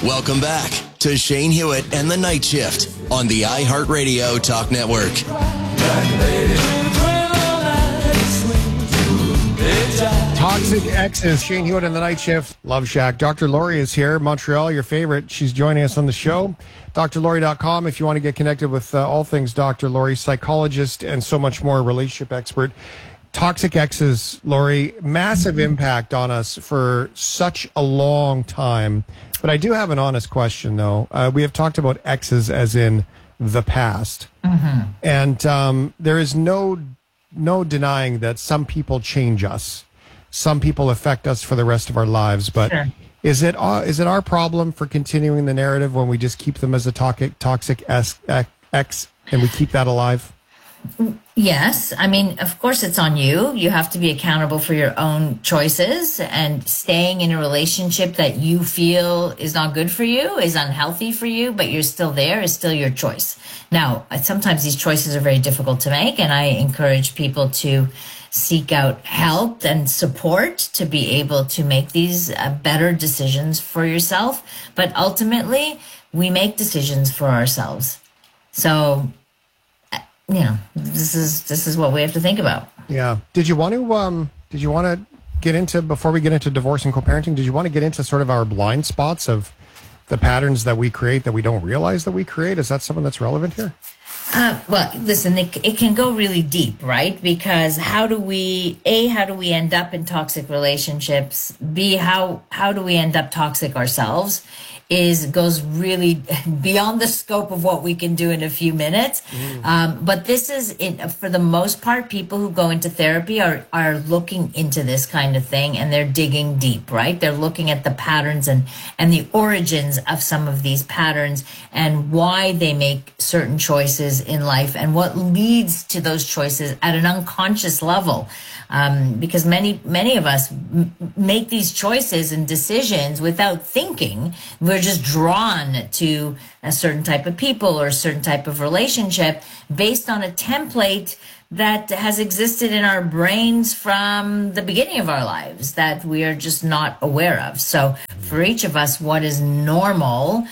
Welcome back to Shane Hewitt and the Night Shift on the iHeartRadio Talk Network. Toxic Exes, Shane Hewitt and the Night Shift, Love Shack. Dr. Lori is here, Montreal, your favorite. She's joining us on the show. DrLori.com if you want to get connected with all things Dr. Lori, psychologist and so much more, relationship expert. Toxic Exes, Lori, massive impact on us for such a long time. But I do have an honest question, though. We have talked about exes as in the past. Mm-hmm. And there is no denying that some people change us. Some people affect us for the rest of our lives. But sure. Is it our problem for continuing the narrative when we just keep them as a toxic ex and we keep that alive? Yes. I mean, of course it's on you. You have to be accountable for your own choices, and staying in a relationship that you feel is not good for you, is unhealthy for you, but you're still there, is still your choice. Now, sometimes these choices are very difficult to make, and I encourage people to seek out help and support to be able to make these better decisions for yourself. But ultimately, we make decisions for ourselves. So, you know, this is what we have to think about. Yeah. Did you want to get into, before we get into divorce and co-parenting, did you want to get into sort of our blind spots of the patterns that we create that we don't realize that we create? Is that something that's relevant here? Well, listen, it can go really deep, right? Because how do we end up in toxic relationships? B, how do we end up toxic ourselves? Goes really beyond the scope of what we can do in a few minutes. But this is, for the most part, people who go into therapy are looking into this kind of thing, and they're digging deep, right? They're looking at the patterns and the origins of some of these patterns and why they make certain choices in life and what leads to those choices at an unconscious level. Because many of us make these choices and decisions without thinking. We're just drawn to a certain type of people or a certain type of relationship based on a template that has existed in our brains from the beginning of our lives that we are just not aware of. So for each of us, what is normal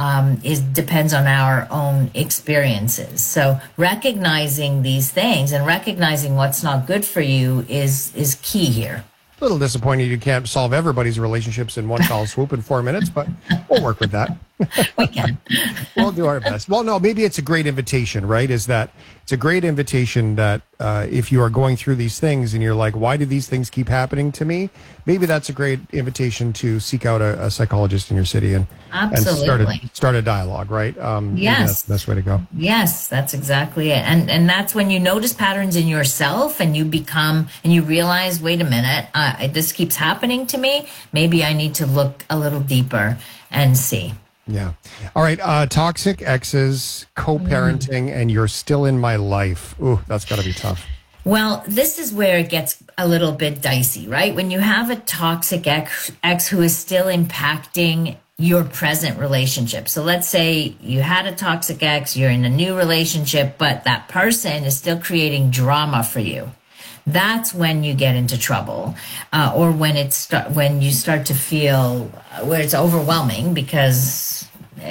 depends on our own experiences. So recognizing these things and recognizing what's not good for you is key here. A little disappointed you can't solve everybody's relationships in one fell swoop in 4 minutes, but we'll work with that. We can. We'll do our best. Well, no, maybe it's a great invitation, right? Is that it's a great invitation that if you are going through these things and you're like, why do these things keep happening to me? Maybe that's a great invitation to seek out a psychologist in your city and start a dialogue, right? Yes. That's the best way to go. Yes, that's exactly it. And that's when you notice patterns in yourself and you realize, wait a minute, this keeps happening to me. Maybe I need to look a little deeper and see. Yeah. All right. Toxic exes, co-parenting, and you're still in my life. Ooh, that's got to be tough. Well, this is where it gets a little bit dicey, right? When you have a toxic ex who is still impacting your present relationship. So let's say you had a toxic ex, you're in a new relationship, but that person is still creating drama for you. That's when you get into trouble, or when you start to feel where it's overwhelming because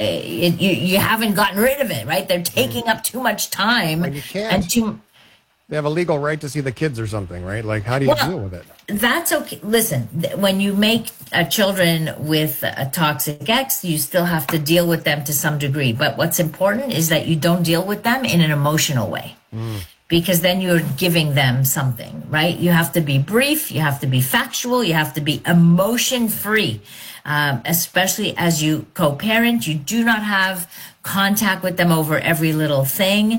you haven't gotten rid of it, right? They're taking up too much time. Well, you can't. They have a legal right to see the kids or something, right? Like, how do you deal with it? That's okay. Listen, when you make children with a toxic ex, you still have to deal with them to some degree. But what's important is that you don't deal with them in an emotional way. Because then you're giving them something, right? You have to be brief, you have to be factual, you have to be emotion-free. Especially as you co-parent, you do not have contact with them over every little thing.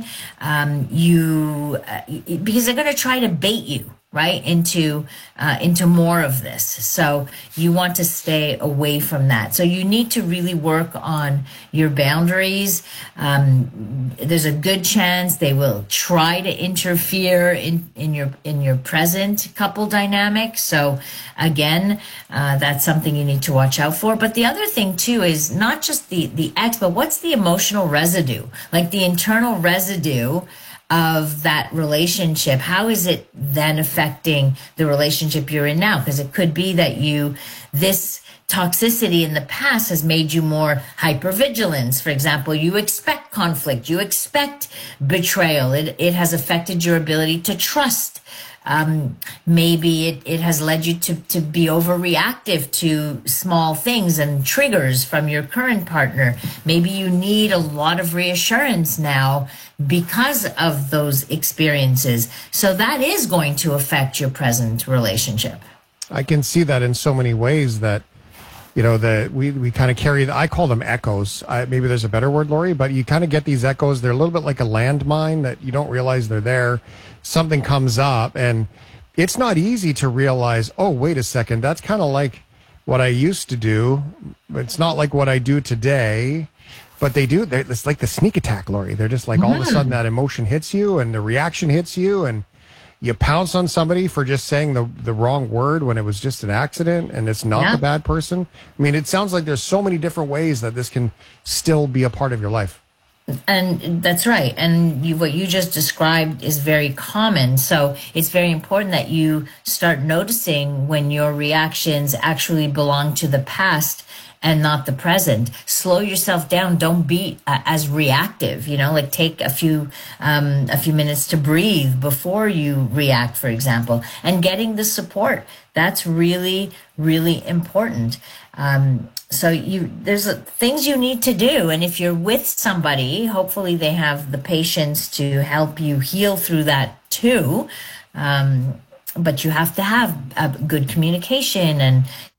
Because they're going to try to bait you, right, into more of this. So you want to stay away from that. So you need to really work on your boundaries. There's a good chance they will try to interfere in your present couple dynamic. So again, that's something you need to watch out for. But the other thing too is not just the ex, but what's the emotional residue, like the internal residue of that relationship. How is it then affecting the relationship you're in now? Because it could be that this toxicity in the past has made you more hypervigilant. For example, you expect conflict, you expect betrayal. It has affected your ability to trust. Maybe it has led you to be overreactive to small things and triggers from your current partner. Maybe you need a lot of reassurance now because of those experiences. So that is going to affect your present relationship. I can see that in so many ways that, we kind of carry, I call them echoes. Maybe there's a better word, Lori, but you kind of get these echoes. They're a little bit like a landmine that you don't realize they're there. Something comes up and it's not easy to realize, oh, wait a second, that's kind of like what I used to do. It's not like what I do today, but it's like the sneak attack, Lori. They're just like all of a sudden that emotion hits you and the reaction hits you and you pounce on somebody for just saying the wrong word when it was just an accident and it's not the bad person. I mean, it sounds like there's so many different ways that this can still be a part of your life. And that's right. And what you just described is very common. So it's very important that you start noticing when your reactions actually belong to the past and not the present. Slow yourself down. Don't be as reactive, like take a few minutes to breathe before you react, for example, and getting the support. That's really, really important. So there's things you need to do. And if you're with somebody, hopefully they have the patience to help you heal through that too. But you have to have a good communication and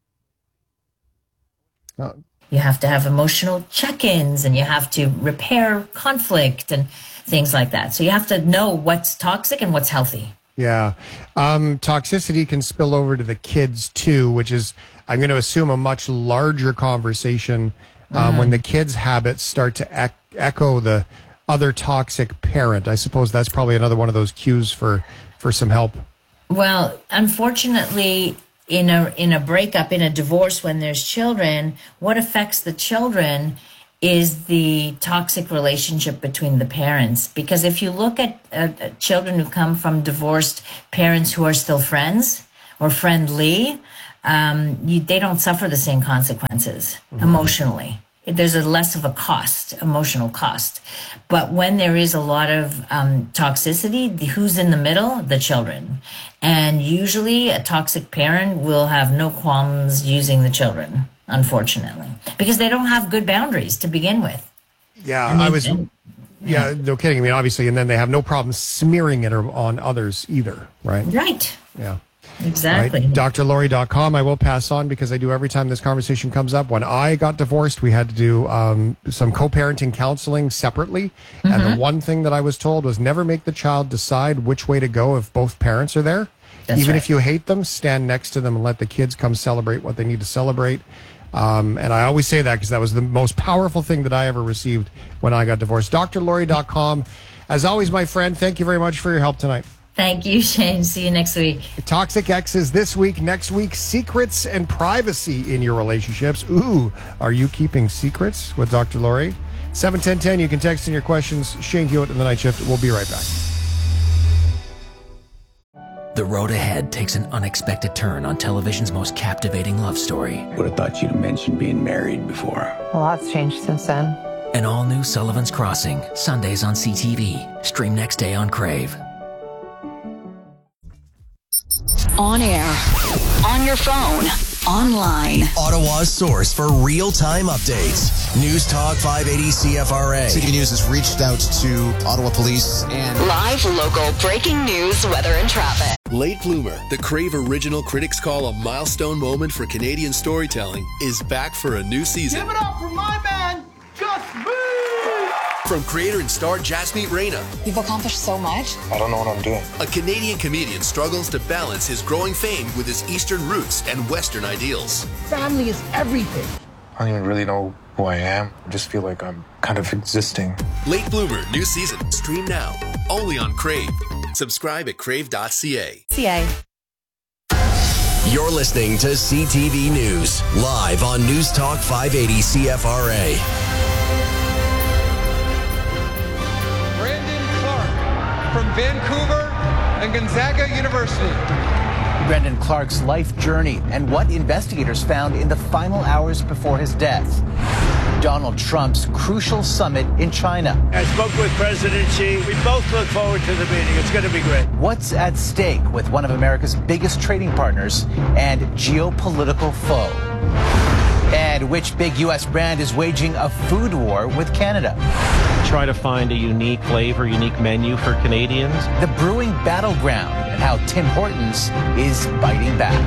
you have to have emotional check-ins and you have to repair conflict and things like that. So you have to know what's toxic and what's healthy. Yeah. Toxicity can spill over to the kids too, which is, I'm going to assume, a much larger conversation when the kids' habits start to echo the other toxic parent. I suppose that's probably another one of those cues for some help. Well, unfortunately, in a breakup, in a divorce, when there's children, what affects the children is the toxic relationship between the parents. Because if you look at children who come from divorced parents who are still friends or friendly, they don't suffer the same consequences emotionally. There's a less of a emotional cost. But when there is a lot of toxicity, who's in the middle? The children. And usually a toxic parent will have no qualms using the children, unfortunately, because they don't have good boundaries to begin with. Yeah, no kidding. I mean, obviously, and then they have no problem smearing it on others either, right? Right. Yeah. Exactly. Right. DrLori.com. I will pass on because I do every time this conversation comes up. When I got divorced, we had to do some co-parenting counseling separately. And the one thing that I was told was never make the child decide which way to go if both parents are there. That's Even if you hate them, stand next to them and let the kids come celebrate what they need to celebrate. And I always say that because that was the most powerful thing that I ever received when I got divorced. DrLori.com. As always, my friend, thank you very much for your help tonight. Thank you, Shane. See you next week. Toxic Exes this week. Next week, secrets and privacy in your relationships. Ooh, are you keeping secrets with Dr. Lori? 71010, you can text in your questions. Shane Hewitt in the Night Shift. We'll be right back. The road ahead takes an unexpected turn on television's most captivating love story. Would have thought you'd have mentioned being married before. A lot's changed since then. An all-new Sullivan's Crossing, Sundays on CTV. Stream next day on Crave. On air, on your phone, online. Ottawa's source for real-time updates. News Talk 580 CFRA. City News has reached out to Ottawa Police and Live local breaking news, weather and traffic. Late Bloomer, the Crave original critics call a milestone moment for Canadian storytelling, is back for a new season. Give it up for my man, Just Me! From creator and star Jasmeet Reyna. You've accomplished so much. I don't know what I'm doing. A Canadian comedian struggles to balance his growing fame with his Eastern roots and Western ideals. Family is everything. I don't even really know who I am. I just feel like I'm kind of existing. Late Bloomer, new season. Stream now. Only on Crave. Subscribe at crave.ca. You're listening to CTV News, live on News Talk 580 CFRA. From Vancouver and Gonzaga University. Brendan Clark's life journey and what investigators found in the final hours before his death. Donald Trump's crucial summit in China. I spoke with President Xi. We both look forward to the meeting. It's going to be great. What's at stake with one of America's biggest trading partners and geopolitical foe? And which big U.S. brand is waging a food war with Canada? Try to find a unique flavor, unique menu for Canadians. The brewing battleground and how Tim Hortons is biting back.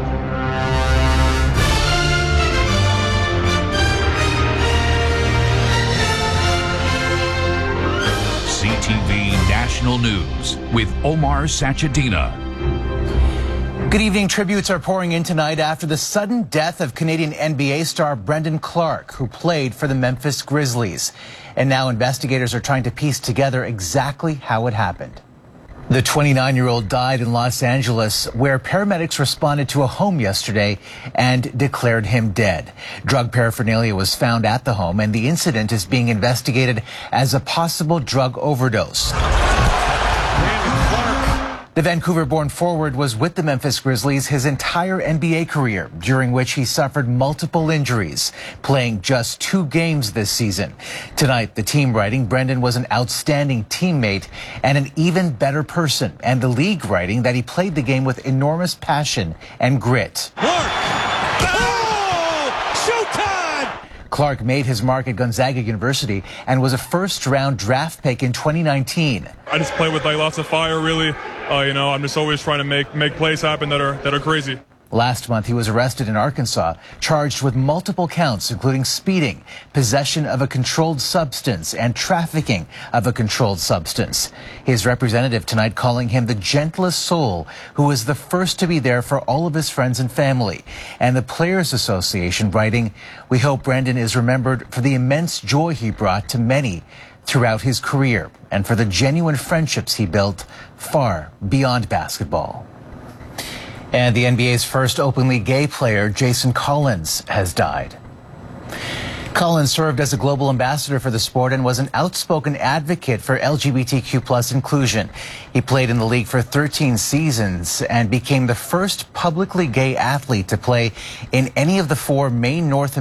CTV National News with Omar Sachedina. Good evening. Tributes are pouring in tonight after the sudden death of Canadian NBA star Brendan Clark, who played for the Memphis Grizzlies. And now investigators are trying to piece together exactly how it happened. The 29-year-old died in Los Angeles, where paramedics responded to a home yesterday and declared him dead. Drug paraphernalia was found at the home, and the incident is being investigated as a possible drug overdose. The Vancouver-born forward was with the Memphis Grizzlies his entire NBA career, during which he suffered multiple injuries, playing just 2 games this season. Tonight, the team writing Brendan was an outstanding teammate and an even better person, and the league writing that he played the game with enormous passion and grit. Clark made his mark at Gonzaga University and was a first-round draft pick in 2019. I just play with lots of fire, really. I'm just always trying to make plays happen that are crazy. Last month, he was arrested in Arkansas, charged with multiple counts, including speeding, possession of a controlled substance, and trafficking of a controlled substance. His representative tonight calling him the gentlest soul who was the first to be there for all of his friends and family. And the Players Association writing, "We hope Brendan is remembered for the immense joy he brought to many throughout his career and for the genuine friendships he built far beyond basketball." And the NBA's first openly gay player, Jason Collins, has died. Collins served as a global ambassador for the sport and was an outspoken advocate for LGBTQ+ inclusion. He played in the league for 13 seasons and became the first publicly gay athlete to play in any of the 4 main North